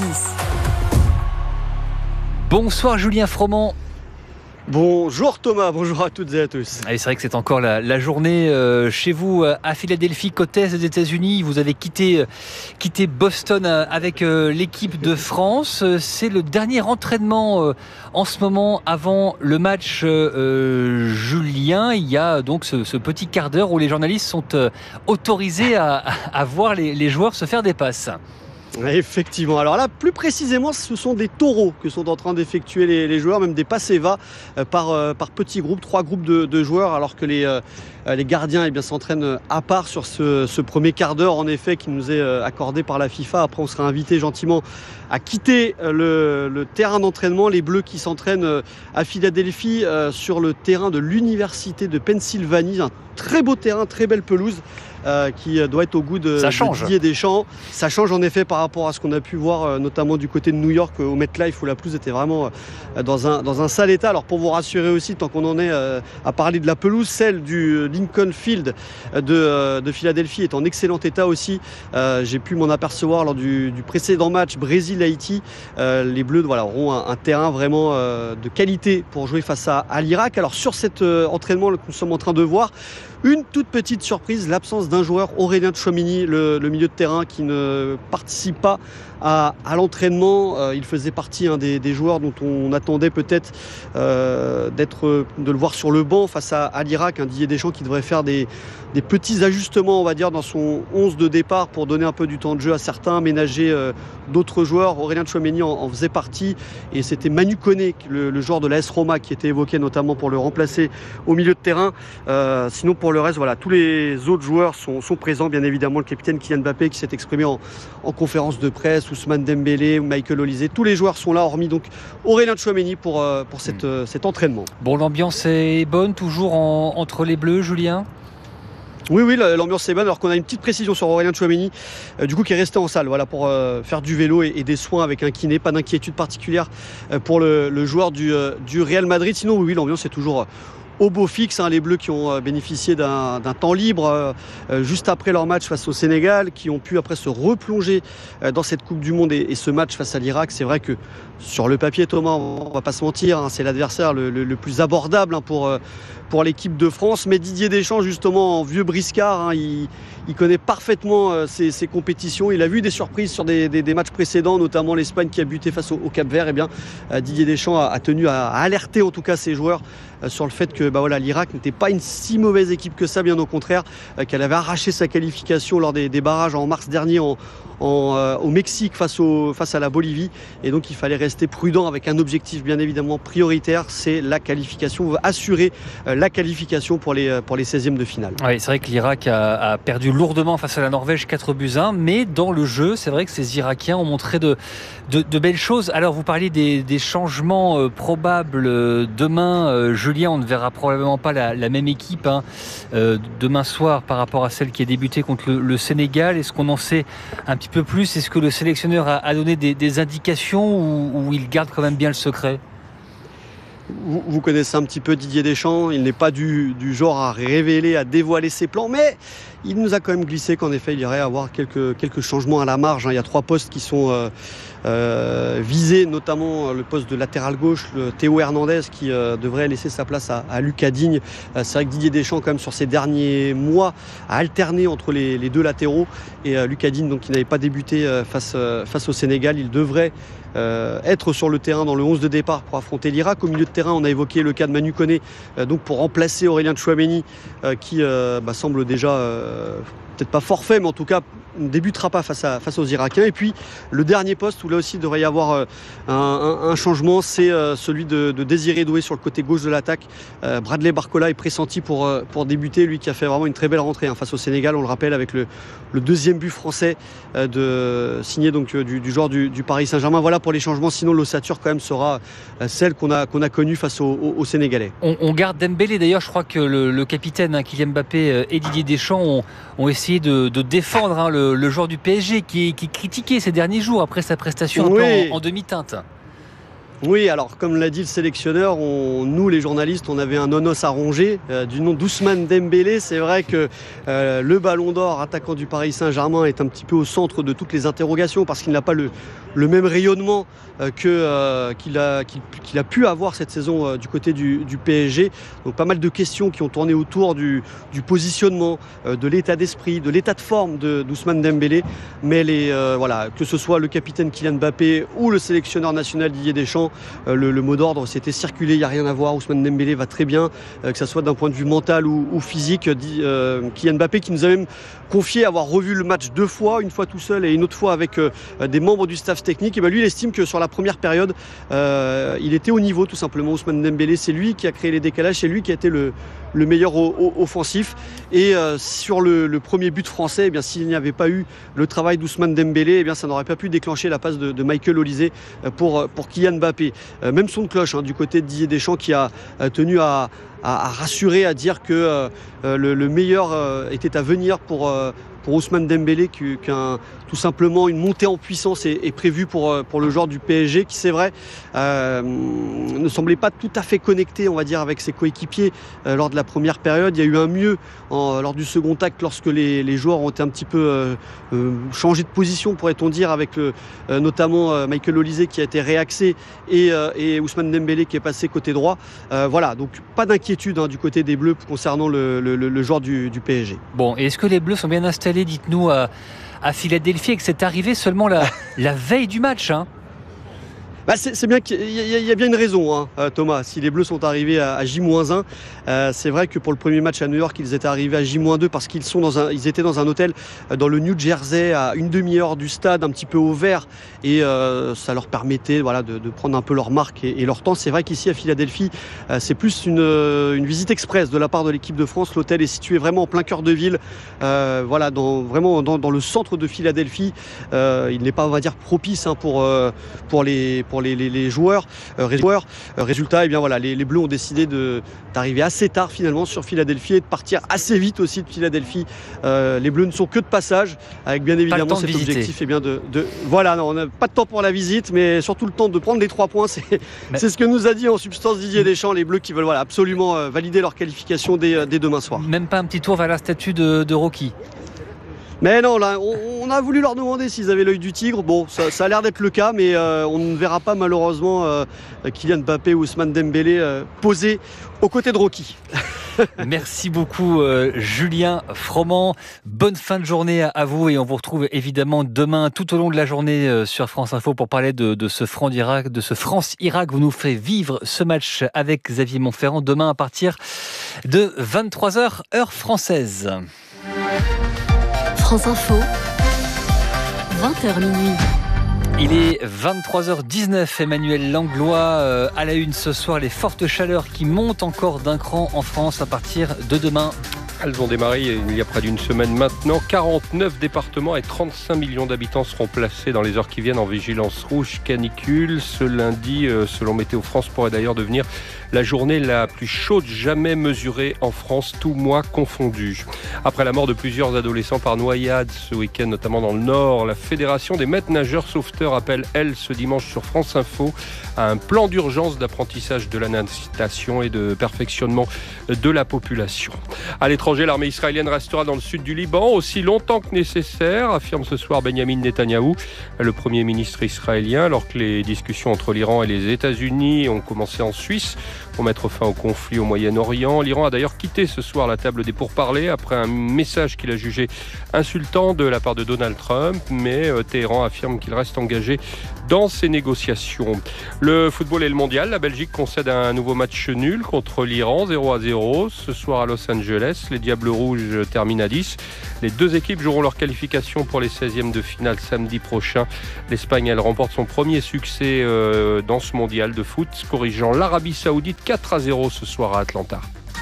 Bonsoir Julien Froment. Bonjour Thomas, bonjour à toutes et à tous. Allez, c'est vrai que c'est encore la journée chez vous à Philadelphie, côte est des États-Unis. Vous avez quitté Boston avec l'équipe de France. C'est le dernier entraînement en ce moment avant le match Julien. Il y a donc ce petit quart d'heure où les journalistes sont autorisés à voir les joueurs se faire des passes. Effectivement. Alors là, plus précisément, ce sont des taureaux que sont en train d'effectuer les joueurs, même des passes EVA par petits groupes, 3 groupes de joueurs, alors que les gardiens s'entraînent à part sur ce premier quart d'heure, en effet, qui nous est accordé par la FIFA. Après, on sera invité gentiment à quitter le terrain d'entraînement. Les Bleus qui s'entraînent à Philadelphie sur le terrain de l'Université de Pennsylvanie. Un très beau terrain, très belle pelouse. Qui doit être au goût de Didier Deschamps. Ça change en effet par rapport à ce qu'on a pu voir notamment du côté de New York au MetLife où la pelouse était vraiment dans un sale état. Alors pour vous rassurer aussi, tant qu'on en est à parler de la pelouse, celle du Lincoln Field de Philadelphie est en excellent état aussi. J'ai pu m'en apercevoir lors du précédent match Brésil-Haïti. Les Bleus auront un terrain vraiment de qualité pour jouer face à l'Irak. Alors sur cet entraînement que nous sommes en train de voir, une toute petite surprise, l'absence d'un joueur, Aurélien Tchouameni, le milieu de terrain qui ne participe pas à l'entraînement. Il faisait partie des joueurs dont on attendait peut-être de le voir sur le banc face à l'Irak. Didier Deschamps qui devrait faire des petits ajustements, on va dire, dans son 11 de départ pour donner un peu du temps de jeu à certains, ménager d'autres joueurs. Aurélien Tchouameni en faisait partie et c'était Manu Koné, le joueur de l'AS Roma, qui était évoqué notamment pour le remplacer au milieu de terrain. Sinon pour le reste, tous les autres joueurs sont présents. Bien évidemment le capitaine Kylian Mbappé qui s'est exprimé en conférence de presse, Ousmane Dembélé, Michael Olise, tous les joueurs sont là, hormis donc Aurélien Tchouameni pour cet entraînement. Bon, l'ambiance est bonne toujours entre les Bleus, Julien ? Oui, l'ambiance est bonne, alors qu'on a une petite précision sur Aurélien Tchouameni, qui est resté en salle pour faire du vélo et des soins avec un kiné. Pas d'inquiétude particulière pour le joueur du Real Madrid. Sinon, oui, l'ambiance est toujours au beau fixe. Les Bleus qui ont bénéficié d'un temps libre juste après leur match face au Sénégal, qui ont pu après se replonger dans cette Coupe du Monde et ce match face à l'Irak. C'est vrai que sur le papier, Thomas, on va pas se mentir, c'est l'adversaire le plus abordable pour l'équipe de France. Mais Didier Deschamps, justement, en vieux briscard, il connaît parfaitement ces compétitions. Il a vu des surprises sur des matchs précédents, notamment l'Espagne qui a buté face au Cap-Vert. Didier Deschamps a tenu à alerter en tout cas ses joueurs sur le fait que que l'Irak n'était pas une si mauvaise équipe que ça, bien au contraire, qu'elle avait arraché sa qualification lors des barrages en mars dernier au Mexique face à la Bolivie, et donc il fallait rester prudent avec un objectif bien évidemment prioritaire, c'est la qualification. On veut assurer la qualification pour les 16e de finale. Oui, c'est vrai que l'Irak a perdu lourdement face à la Norvège 4-1, mais dans le jeu, c'est vrai que ces Irakiens ont montré de belles choses. Alors vous parliez des changements probables demain. Julien, on ne verra probablement pas la même équipe demain soir par rapport à celle qui a débuté contre le Sénégal. Est-ce qu'on en sait un petit peu plus? Est-ce que le sélectionneur a donné des indications ou il garde quand même bien le secret? Vous connaissez un petit peu Didier Deschamps, il n'est pas du genre à révéler, à dévoiler ses plans, mais il nous a quand même glissé qu'en effet il irait avoir quelques changements à la marge. Il y a 3 postes qui sont visés, notamment le poste de latéral gauche, le Théo Hernandez qui devrait laisser sa place à Lucas Digne. C'est vrai que Didier Deschamps quand même sur ces derniers mois a alterné entre les 2 latéraux, et Lucas Digne donc qui n'avait pas débuté face au Sénégal, il devrait être sur le terrain dans le 11 de départ pour affronter l'Irak. Au milieu de terrain, on a évoqué le cas de Manu Koné, donc pour remplacer Aurélien Tchouaméni qui semble déjà peut-être pas forfait, mais en tout cas ne débutera pas face aux Irakiens. Et puis le dernier poste où là aussi il devrait y avoir un changement, c'est celui de Désiré Doué sur le côté gauche de l'attaque. Bradley Barcola est pressenti pour débuter, lui qui a fait vraiment une très belle rentrée face au Sénégal, on le rappelle, avec le 2e but français signé donc du joueur du Paris Saint-Germain. Voilà pour les changements, sinon l'ossature quand même sera celle qu'on a connue face aux Sénégalais. On garde Dembélé, d'ailleurs je crois que le capitaine Kylian Mbappé et Didier Deschamps ont essayé de défendre le joueur du PSG qui est critiqué ces derniers jours après sa prestation un peu en demi-teinte. Oui, alors comme l'a dit le sélectionneur, nous les journalistes, on avait un nonos à ronger du nom d'Ousmane Dembélé. C'est vrai que le Ballon d'Or, attaquant du Paris Saint-Germain, est un petit peu au centre de toutes les interrogations parce qu'il n'a pas le même rayonnement qu'il a pu avoir cette saison du côté du PSG. Donc pas mal de questions qui ont tourné autour du positionnement, de l'état d'esprit, de l'état de forme d'Ousmane Dembélé. Mais que ce soit le capitaine Kylian Mbappé ou le sélectionneur national Didier Deschamps, le mot d'ordre c'était circulé, il n'y a rien à voir. Ousmane Dembélé va très bien, que ce soit d'un point de vue mental ou physique. Kylian Mbappé qui nous a même confié avoir revu le match 2 fois, une fois tout seul et une autre fois avec des membres du staff technique. Et lui il estime que sur la première période il était au niveau tout simplement. Ousmane Dembélé, c'est lui qui a créé les décalages, c'est lui qui a été le meilleur offensif. Et sur le premier but français, s'il n'y avait pas eu le travail d'Ousmane Dembélé, ça n'aurait pas pu déclencher la passe de Michael Olise pour Kylian Mbappé. Même son de cloche du côté de Didier Deschamps qui a tenu à rassurer, à dire que le meilleur était à venir pour Ousmane Dembélé, tout simplement une montée en puissance est prévue pour le joueur du PSG qui, c'est vrai, ne semblait pas tout à fait connecté, on va dire, avec ses coéquipiers lors de la première période. Il y a eu un mieux lors du second acte lorsque les joueurs ont été un petit peu changé de position, pourrait-on dire, avec notamment Michael Olise qui a été réaxé et Ousmane Dembélé qui est passé côté droit. Voilà, donc pas d'inquiétude du côté des Bleus concernant le joueur du PSG. Bon, et est-ce que les Bleus sont bien installés, dites-nous, à Philadelphie, et que c'est arrivé seulement la veille du match c'est bien qu'il y a bien une raison, Thomas. Si les Bleus sont arrivés à J-1, c'est vrai que pour le premier match à New York, ils étaient arrivés à J-2 parce qu'ils étaient dans un hôtel dans le New Jersey, à une demi-heure du stade, un petit peu au vert, et ça leur permettait de prendre un peu leur marque et leur temps. C'est vrai qu'ici à Philadelphie, c'est plus une visite express de la part de l'équipe de France. L'hôtel est situé vraiment en plein cœur de ville, vraiment dans le centre de Philadelphie. Il n'est pas, on va dire, propice pour les joueurs. Résultat, les Bleus ont décidé d'arriver assez tard finalement sur Philadelphie et de partir assez vite aussi de Philadelphie. Les Bleus ne sont que de passage, avec bien évidemment cet objectif on n'a pas de temps pour la visite, mais surtout le temps de prendre les 3 points. C'est ce que nous a dit en substance Didier Deschamps. Les Bleus qui veulent absolument valider leur qualification dès demain soir. Même pas un petit tour vers la statue de Rocky? Mais non, là, on a voulu leur demander s'ils avaient l'œil du tigre. Bon, ça a l'air d'être le cas, mais on ne verra pas malheureusement Kylian Mbappé ou Ousmane Dembélé posés aux côtés de Rocky. Merci beaucoup Julien Froment. Bonne fin de journée à vous et on vous retrouve évidemment demain tout au long de la journée sur France Info pour parler de ce France-Irak. Vous nous faites vivre ce match avec Xavier Montferrand demain à partir de 23h heure française. France Info, 20h minuit. Il est 23h19, Emmanuel Langlois à la une ce soir, les fortes chaleurs qui montent encore d'un cran en France à partir de demain. Elles ont démarré il y a près d'une semaine maintenant. 49 départements et 35 millions d'habitants seront placés dans les heures qui viennent en vigilance rouge canicule. Ce lundi, selon Météo France, pourrait d'ailleurs devenir la journée la plus chaude jamais mesurée en France, tout mois confondu. Après la mort de plusieurs adolescents par noyade ce week-end, notamment dans le Nord, la Fédération des maîtres nageurs sauveteurs appelle, elle, ce dimanche sur France Info, à un plan d'urgence d'apprentissage de la natation et de perfectionnement de la population. À l'étranger, l'armée israélienne restera dans le sud du Liban aussi longtemps que nécessaire, affirme ce soir Benyamin Netanyahou, le Premier ministre israélien, alors que les discussions entre l'Iran et les États-Unis ont commencé en Suisse pour mettre fin au conflit au Moyen-Orient. L'Iran a d'ailleurs quitté ce soir la table des pourparlers après un message qu'il a jugé insultant de la part de Donald Trump, mais Téhéran affirme qu'il reste engagé dans ces négociations. Le football et le mondial, la Belgique concède un nouveau match nul contre l'Iran, 0-0. Ce soir à Los Angeles, les Diables Rouges terminent à 10. Les deux équipes joueront leur qualification pour les 16e de finale samedi prochain. L'Espagne, elle remporte son premier succès dans ce mondial de foot, corrigeant l'Arabie Saoudite 4-0 ce soir à Atlanta.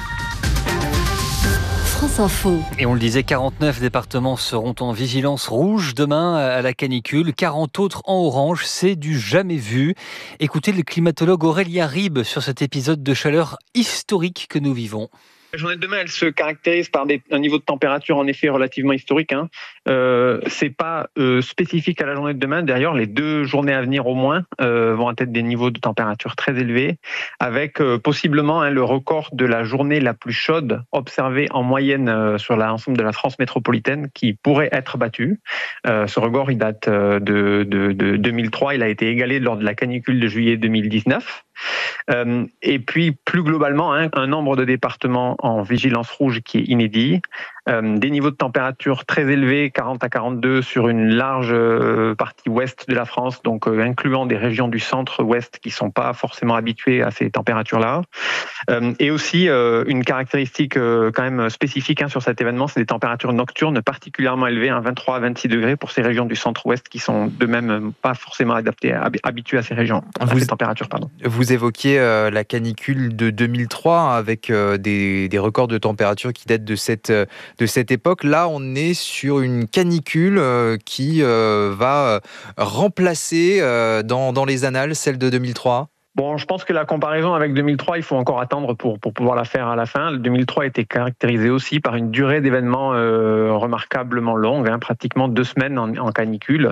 France Info. Et on le disait, 49 départements seront en vigilance rouge demain à la canicule, 40 autres en orange, c'est du jamais vu. Écoutez le climatologue Aurélien Ribes sur cet épisode de chaleur historique que nous vivons. La journée de demain, elle se caractérise par un niveau de température en effet relativement historique. C'est pas spécifique à la journée de demain. D'ailleurs, les 2 journées à venir au moins vont atteindre des niveaux de température très élevés, avec possiblement le record de la journée la plus chaude observée en moyenne sur l'ensemble de la France métropolitaine, qui pourrait être battu. Ce record, il date de 2003. Il a été égalé lors de la canicule de juillet 2019. Et puis plus globalement, un nombre de départements en vigilance rouge qui est inédit, des niveaux de température très élevés, 40 à 42 sur une large partie ouest de la France, donc incluant des régions du centre-ouest qui sont pas forcément habituées à ces températures-là. Et aussi une caractéristique quand même spécifique sur cet événement, c'est des températures nocturnes particulièrement élevées, 23 à 26 degrés pour ces régions du centre-ouest qui sont de même pas forcément habituées à ces régions, à ces températures. Vous évoquiez la canicule de 2003 avec des records de température qui datent de cette époque. Là, on est sur une canicule qui va remplacer dans les annales celle de 2003. Bon, je pense que la comparaison avec 2003, il faut encore attendre pour pouvoir la faire à la fin. Le 2003 était caractérisé aussi par une durée d'événements remarquablement longue, pratiquement 2 semaines en canicule.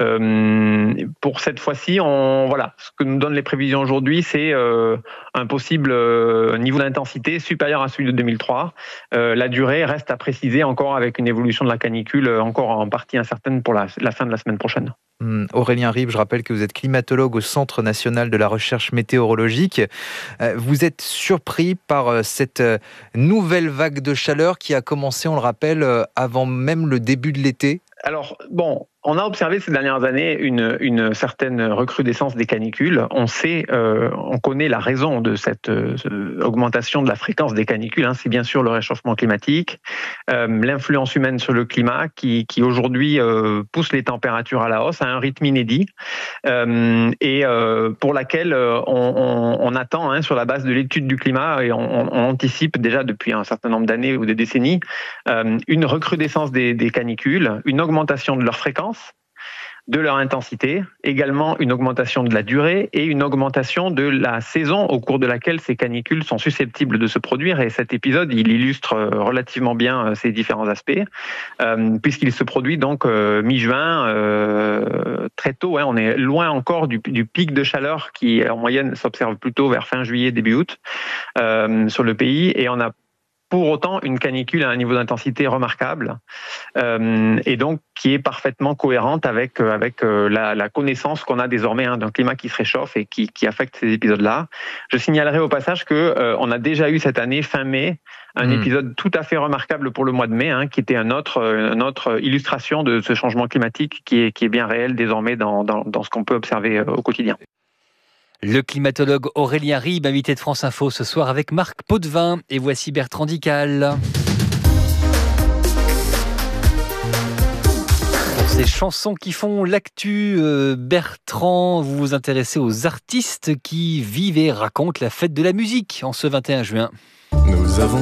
Pour cette fois-ci, ce que nous donnent les prévisions aujourd'hui, c'est un possible niveau d'intensité supérieur à celui de 2003. La durée reste à préciser encore avec une évolution de la canicule encore en partie incertaine pour la fin de la semaine prochaine. Aurélien Ribes, je rappelle que vous êtes climatologue au Centre national de la recherche météorologique. Vous êtes surpris par cette nouvelle vague de chaleur qui a commencé, on le rappelle, avant même le début de l'été ? Alors, on a observé ces dernières années une certaine recrudescence des canicules. On connaît la raison de cette augmentation de la fréquence des canicules. C'est bien sûr le réchauffement climatique, l'influence humaine sur le climat qui aujourd'hui pousse les températures à la hausse à un rythme inédit et pour laquelle on attend sur la base de l'étude du climat et on anticipe déjà depuis un certain nombre d'années ou de décennies une recrudescence des canicules, une augmentation de leur fréquence, de leur intensité, également une augmentation de la durée et une augmentation de la saison au cours de laquelle ces canicules sont susceptibles de se produire. Et cet épisode, il illustre relativement bien ces différents aspects, puisqu'il se produit donc mi-juin, très tôt. On est loin encore du pic de chaleur qui, en moyenne, s'observe plutôt vers fin juillet, début août sur le pays. Et on a pour autant une canicule à un niveau d'intensité remarquable et donc qui est parfaitement cohérente avec la connaissance qu'on a désormais d'un climat qui se réchauffe et qui affecte ces épisodes-là. Je signalerai au passage que on a déjà eu cette année, fin mai, un épisode tout à fait remarquable pour le mois de mai, qui était une autre illustration de ce changement climatique qui est bien réel désormais dans ce qu'on peut observer au quotidien. Le climatologue Aurélien Ribes, invité de France Info ce soir avec Marc Potvin. Et voici Bertrand Dical. Pour ces chansons qui font l'actu, Bertrand, vous vous intéressez aux artistes qui vivent et racontent la fête de la musique en ce 21 juin. Nous avons